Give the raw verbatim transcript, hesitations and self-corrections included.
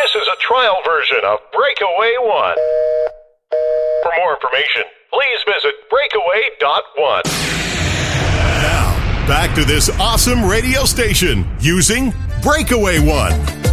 This is a trial version of Breakaway One. For more information, please visit breakaway dot one. Now, back to this awesome radio station using Breakaway One.